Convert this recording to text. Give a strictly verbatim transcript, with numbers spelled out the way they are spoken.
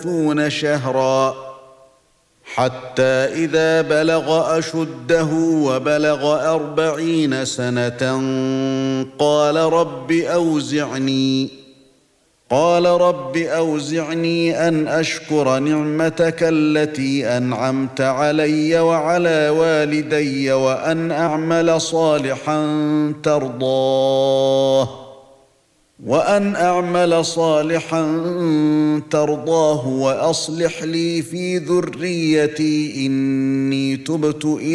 ثلاثون شهرا حتى إذا بلغ أشده وبلغ أربعين سنة قال رب أوزعني قال رب أوزعني أن أشكر نعمتك التي أنعمت علي وعلى والدي وأن أعمل صالحا ترضاه وأن أعمل صالحا ترضاه وأصلح لي في ذريتي إني تبت إليك